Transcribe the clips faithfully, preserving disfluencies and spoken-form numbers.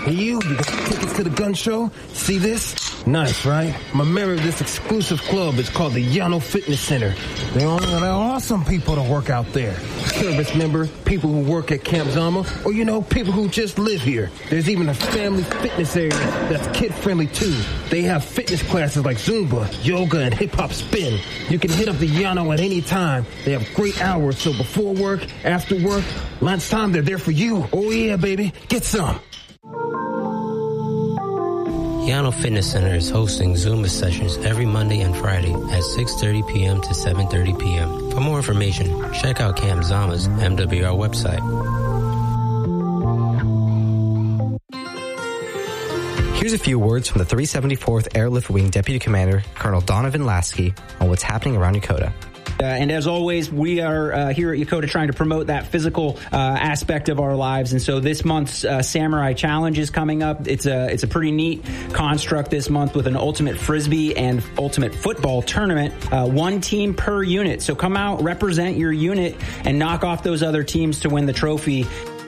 Hey, you, you got tickets to the gun show? See this? Nice, right? I'm a member of this exclusive club. It's called the Yano Fitness Center. They are awesome people to work out there. Service members, people who work at Camp Zama, or, you know, people who just live here. There's even a family fitness area that's kid-friendly, too. They have fitness classes like Zumba, yoga, and hip-hop spin. You can hit up the Yano at any time. They have great hours, so before work, after work, lunchtime, they're there for you. Oh, yeah, baby. Get some. Yano Fitness Center is hosting Zumba sessions every Monday and Friday at six thirty p.m. to seven thirty p.m. For more information, check out Camp Zama's M W R website. Here's a few words from the three seventy-fourth Airlift Wing Deputy Commander, Colonel Donovan Lasky, on what's happening around Yokota. Uh, and as always, we are uh, here at Yokota trying to promote that physical uh, aspect of our lives. And so this month's uh, Samurai Challenge is coming up. It's a it's a pretty neat construct this month with an ultimate frisbee and ultimate football tournament, uh, one team per unit. So come out, represent your unit, and knock off those other teams to win the trophy.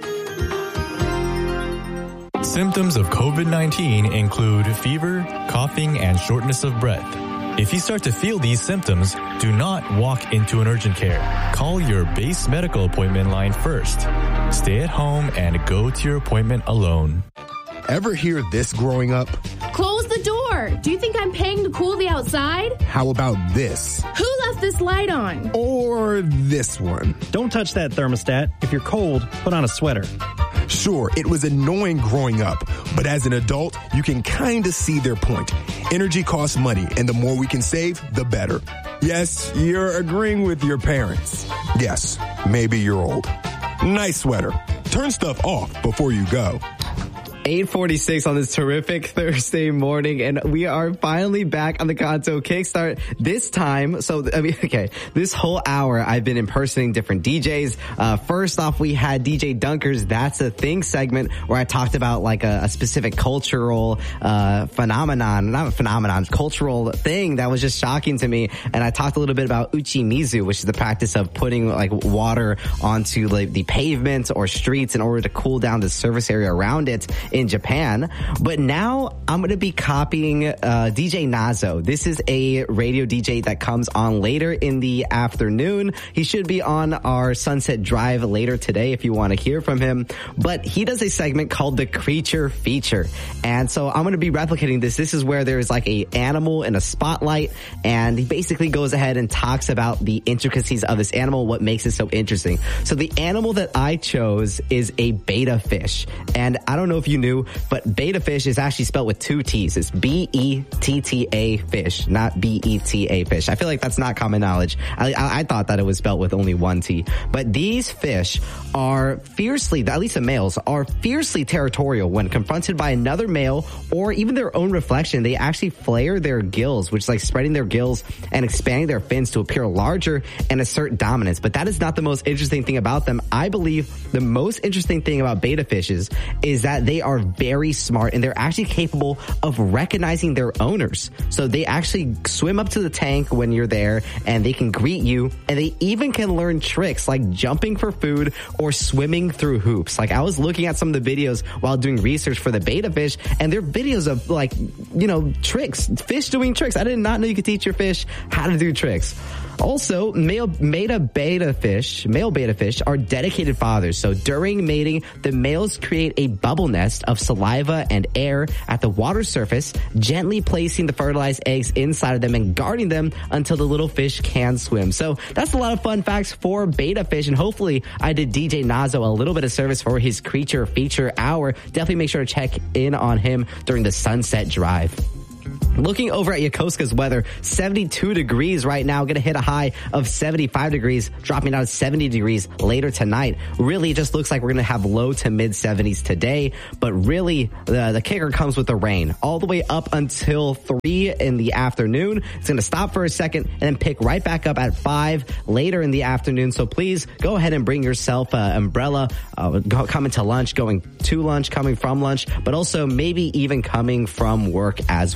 Symptoms of COVID nineteen include fever, coughing, and shortness of breath. If you start to feel these symptoms, do not walk into an urgent care. Call your base medical appointment line first. Stay at home and go to your appointment alone. Ever hear this growing up? Close the door. Do you think I'm paying to cool the outside? How about this? Who left this light on? Or this one? Don't touch that thermostat. If you're cold, put on a sweater. Sure, it was annoying growing up, but as an adult, you can kind of see their point. Energy costs money, and the more we can save, the better. Yes, you're agreeing with your parents. Yes, maybe you're old. Nice sweater. Turn stuff off before you go. eight forty-six on this terrific Thursday morning, and we are finally back on the Kanto Kickstart this time. So, I mean, okay, this whole hour I've been impersonating different D Js. Uh, first off, we had D J Dunker's That's a Thing segment where I talked about like a, a specific cultural uh, phenomenon, not a phenomenon, cultural thing that was just shocking to me. And I talked a little bit about uchimizu, which is the practice of putting like water onto like the pavement or streets in order to cool down the surface area around it in Japan. But now I'm going to be copying uh, D J Nazo. This is a radio D J that comes on later in the afternoon. He should be on our Sunset Drive later today if you want to hear from him. But he does a segment called the Creature Feature. And so I'm going to be replicating this. This is where there's like a animal in a spotlight, and he basically goes ahead and talks about the intricacies of this animal, what makes it so interesting. So the animal that I chose is a betta fish. And I don't know if you knew, but betta fish is actually spelled with two T's. It's B E T T A fish, not B E T A fish. I feel like that's not common knowledge. I, I, I thought that it was spelled with only one T. But these fish are fiercely, at least the males, are fiercely territorial. When confronted by another male or even their own reflection, they actually flare their gills, which is like spreading their gills and expanding their fins to appear larger and assert dominance. But that is not the most interesting thing about them. I believe the most interesting thing about betta fishes is that they are very smart, and they're actually capable of recognizing their owners. So they actually swim up to the tank when you're there, and they can greet you, and they even can learn tricks like jumping for food or swimming through hoops. Like, I was looking at some of the videos while doing research for the betta fish, and they're videos of, like, you know, tricks, fish doing tricks. I did not know you could teach your fish how to do tricks. Also, male beta beta fish, male beta fish are dedicated fathers. So during mating, the males create a bubble nest of saliva and air at the water surface, gently placing the fertilized eggs inside of them and guarding them until the little fish can swim. So that's a lot of fun facts for beta fish, and hopefully I did D J Nazo a little bit of service for his Creature Feature Hour. Definitely make sure to check in on him during the Sunset Drive. Looking over at Yokosuka's weather, seventy-two degrees right now, going to hit a high of seventy-five degrees, dropping down to seventy degrees later tonight. Really, it just looks like we're going to have low to mid seventies today, but really, the, the kicker comes with the rain. All the way up until three in the afternoon. It's going to stop for a second and then pick right back up at five later in the afternoon. So please go ahead and bring yourself an umbrella, uh, go, coming to lunch, going to lunch, coming from lunch, but also maybe even coming from work as well.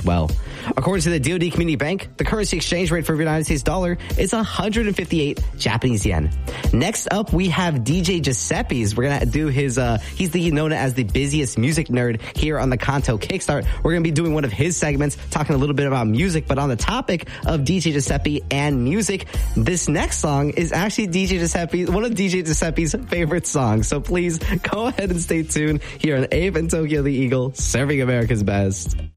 According to the D O D Community Bank, the currency exchange rate for the United States dollar is one hundred fifty-eight Japanese yen. Next up, we have D J Giuseppe's. We're going to do his, uh, he's the known as the busiest music nerd here on the Kanto Kickstart. We're going to be doing one of his segments, talking a little bit about music, but on the topic of D J Giuseppe and music, this next song is actually D J Giuseppe, one of D J Giuseppe's favorite songs. So please go ahead and stay tuned here on A F M Tokyo the Eagle, serving America's best.